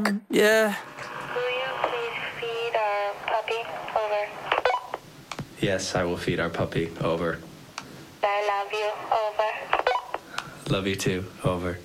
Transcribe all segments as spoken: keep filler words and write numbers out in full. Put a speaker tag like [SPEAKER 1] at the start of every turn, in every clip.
[SPEAKER 1] on, yeah.
[SPEAKER 2] Will you please feed our puppy? Over.
[SPEAKER 3] Yes, I will feed our puppy. Over.
[SPEAKER 2] I love you. Over.
[SPEAKER 3] Love you too. Over.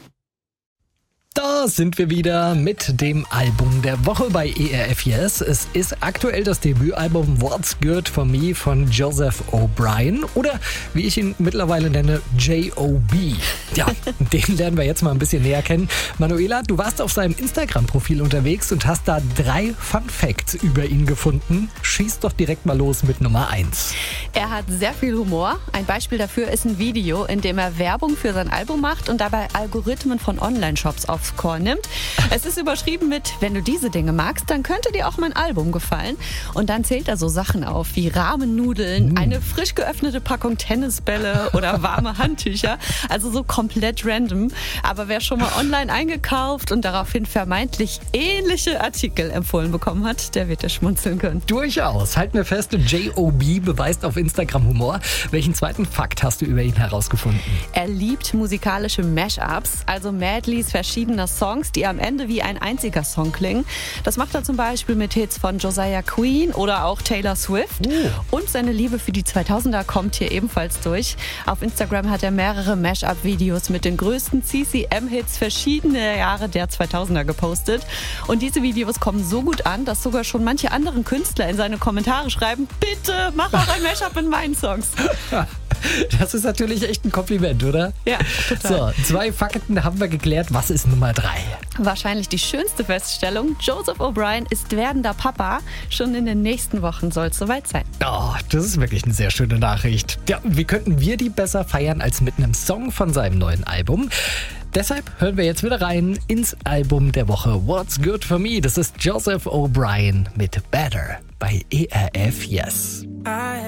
[SPEAKER 4] Da sind wir wieder mit dem Album der Woche bei E R F Yes. Es ist aktuell das Debütalbum What's Good For Me von Joseph O'Brien oder wie ich ihn mittlerweile nenne, J O B. Ja, den lernen wir jetzt mal ein bisschen näher kennen. Manuela, du warst auf seinem Instagram-Profil unterwegs und hast da drei Fun Facts über ihn gefunden. Schieß doch direkt mal los mit Nummer eins.
[SPEAKER 5] Er hat sehr viel Humor. Ein Beispiel dafür ist ein Video, in dem er Werbung für sein Album macht und dabei Algorithmen von Online-Shops aufs Korn nimmt. Es ist überschrieben mit, wenn du diese Dinge magst, dann könnte dir auch mein Album gefallen. Und dann zählt er so Sachen auf wie Rahmennudeln, eine frisch geöffnete Packung Tennisbälle oder warme Handtücher. Also so komplett random. Aber wer schon mal online eingekauft und daraufhin vermeintlich ähnliche Artikel empfohlen bekommen hat, der wird ja schmunzeln können.
[SPEAKER 4] Durchaus. Halten wir fest, J O B beweist auf Instagram Humor. Welchen zweiten Fakt hast du über ihn herausgefunden?
[SPEAKER 5] Er liebt musikalische Mashups, also Medleys verschiedener Songs, die am Ende wie ein einziger Song klingen. Das macht er zum Beispiel mit Hits von Josiah Queen oder auch Taylor Swift. Oh. Und seine Liebe für die zweitausender kommt hier ebenfalls durch. Auf Instagram hat er mehrere Mashup-Videos mit den größten C C M-Hits verschiedener Jahre der zweitausender gepostet. Und diese Videos kommen so gut an, dass sogar schon manche anderen Künstler in seine Kommentare schreiben, bitte mach auch ein Mashup in meinen Songs.
[SPEAKER 4] Das ist natürlich echt ein Kompliment, oder?
[SPEAKER 5] Ja, total.
[SPEAKER 4] So, zwei Fakten haben wir geklärt. Was ist Nummer drei?
[SPEAKER 5] Wahrscheinlich die schönste Feststellung. Joseph O'Brien ist werdender Papa. Schon in den nächsten Wochen soll es soweit sein.
[SPEAKER 4] Oh, das ist wirklich eine sehr schöne Nachricht. Ja, wie könnten wir die besser feiern als mit einem Song von seinem neuen Album? Deshalb hören wir jetzt wieder rein ins Album der Woche What's Good For Me. Das ist Joseph O'Brien mit Better bei E R F Yes.